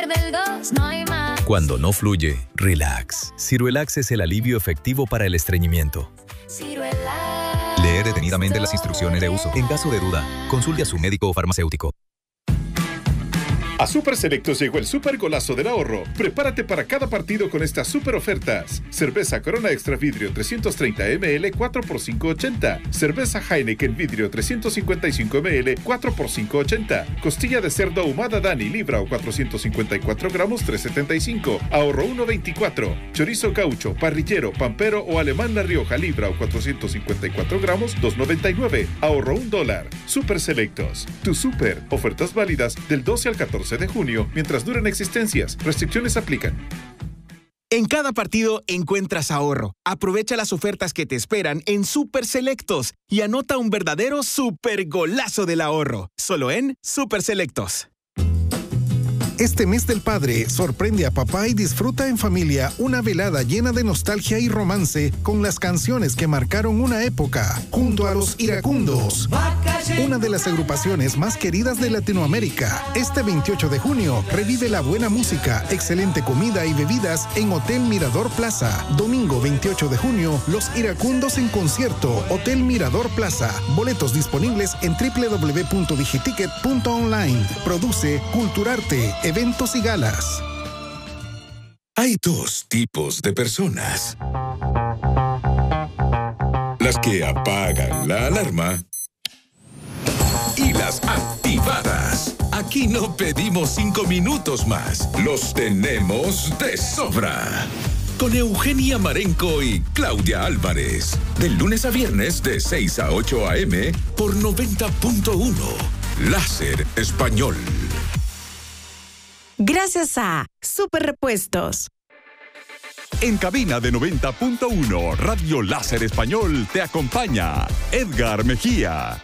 Del 2 no hay más. Cuando no fluye, relax. Ciruelax es el alivio efectivo para el estreñimiento. Ciruelax. Lee detenidamente las instrucciones de uso. En caso de duda, consulte a su médico o farmacéutico. A Super Selectos llegó el super golazo del ahorro. Prepárate para cada partido con estas super ofertas. Cerveza Corona Extra Vidrio 330 ml 4 por 5.80. Cerveza Heineken Vidrio 355 ml 4 por 5.80. Costilla de cerdo ahumada Dani Libra o 454 gramos 3.75. Ahorro 1.24. Chorizo Caucho, Parrillero, Pampero o Alemán La Rioja Libra o 454 gramos 2.99. Ahorro $1. Super Selectos. Tu super. Ofertas válidas del 12 al 14 de junio, mientras duren existencias. Restricciones aplican. En cada partido encuentras ahorro. Aprovecha las ofertas que te esperan en Super Selectos y anota un verdadero super golazo del ahorro. Solo en Super Selectos. Este mes del padre, sorprende a papá y disfruta en familia una velada llena de nostalgia y romance con las canciones que marcaron una época, junto a los Iracundos, una de las agrupaciones más queridas de Latinoamérica. Este 28 de junio, revive la buena música, excelente comida y bebidas en Hotel Mirador Plaza. Domingo 28 de junio, los Iracundos en concierto, Hotel Mirador Plaza. Boletos disponibles en www.digiticket.online. Produce Culturarte, eventos y galas. Hay dos tipos de personas. Las que apagan la alarma y las activadas. Aquí no pedimos 5 minutos más. Los tenemos de sobra. Con Eugenia Marenco y Claudia Álvarez. De lunes a viernes de 6 a 8 a.m. por 90.1. Láser Español. Gracias a Super Repuestos. En cabina de 90.1, Radio Láser Español te acompaña Edgar Mejía.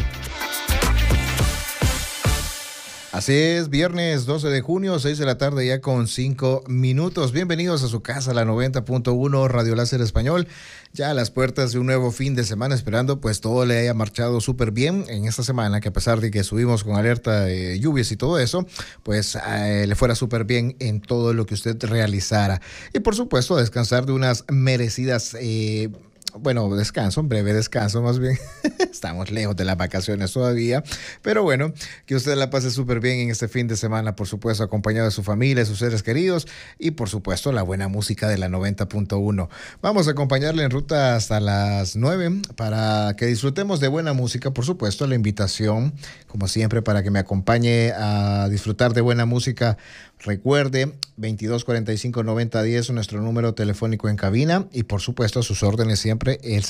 Así es, viernes 12 de junio, 6 de la tarde ya con 5 minutos. Bienvenidos a su casa, la 90.1 Radio Láser Español. Ya a las puertas de un nuevo fin de semana, esperando pues todo le haya marchado súper bien en esta semana, que a pesar de que subimos con alerta de lluvias y todo eso, pues le fuera súper bien en todo lo que usted realizara. Y por supuesto, descansar de unas merecidas... descanso, un breve descanso más bien. Estamos lejos de las vacaciones todavía, pero bueno, que usted la pase súper bien en este fin de semana, por supuesto, acompañado de su familia, sus seres queridos y por supuesto la buena música de la 90.1. Vamos a acompañarle en ruta hasta las 9 para que disfrutemos de buena música, por supuesto, la invitación, como siempre, para que me acompañe a disfrutar de buena música. Recuerde, 2245-9010, nuestro número telefónico en cabina y por supuesto a sus órdenes siempre el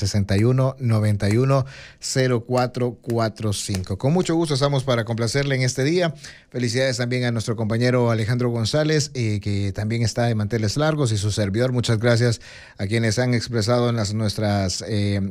6191-0445. Con mucho gusto estamos para complacerle en este día. Felicidades también a nuestro compañero Alejandro González, que también está de manteles largos, y su servidor. Muchas gracias a quienes han expresado en nuestras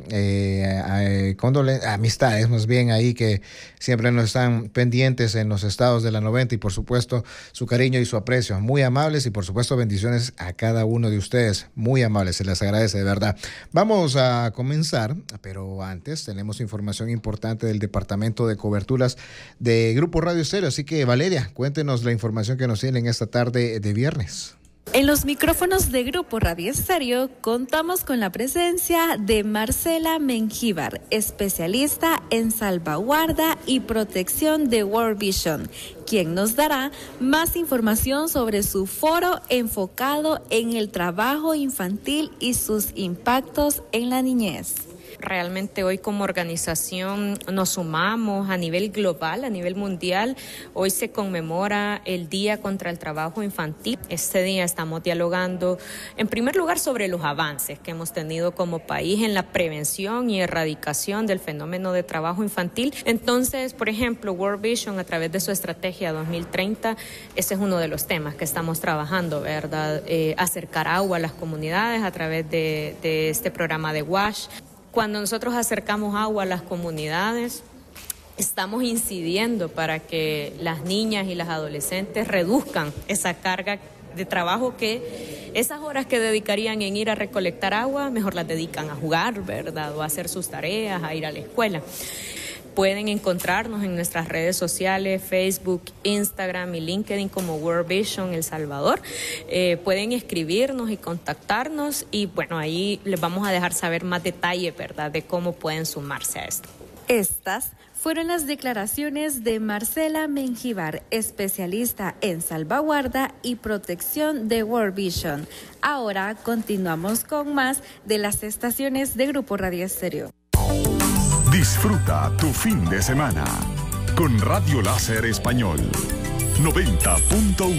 amistades, más bien ahí, que siempre nos están pendientes en los estados de la 90 y por supuesto su cariño y su aprecio, muy amables, y por supuesto bendiciones a cada uno de ustedes, muy amables, se les agradece de verdad. Vamos a comenzar, pero antes tenemos información importante del Departamento de Coberturas de Grupo Radio Estéreo, así que Valeria, cuéntenos la información que nos tienen esta tarde de viernes. En los micrófonos de Grupo Radio Estéreo contamos con la presencia de Marcela Mengíbar, especialista en salvaguarda y protección de World Vision, quien nos dará más información sobre su foro enfocado en el trabajo infantil y sus impactos en la niñez. Realmente hoy como organización nos sumamos a nivel global, a nivel mundial. Hoy se conmemora el Día contra el Trabajo Infantil. Este día estamos dialogando en primer lugar sobre los avances que hemos tenido como país en la prevención y erradicación del fenómeno de trabajo infantil. Entonces, por ejemplo, World Vision a través de su estrategia 2030, ese es uno de los temas que estamos trabajando, ¿verdad? Acercar agua a las comunidades a través de este programa de WASH. Cuando nosotros acercamos agua a las comunidades, estamos incidiendo para que las niñas y las adolescentes reduzcan esa carga de trabajo, que esas horas que dedicarían en ir a recolectar agua, mejor las dedican a jugar, ¿verdad? O a hacer sus tareas, a ir a la escuela. Pueden encontrarnos en nuestras redes sociales, Facebook, Instagram y LinkedIn como World Vision El Salvador. Pueden escribirnos y contactarnos y bueno, ahí les vamos a dejar saber más detalles, ¿verdad?, de cómo pueden sumarse a esto. Estas fueron las declaraciones de Marcela Mengíbar, especialista en salvaguarda y protección de World Vision. Ahora continuamos con más de las estaciones de Grupo Radio Estéreo. Disfruta tu fin de semana con Radio Láser Español 90.1.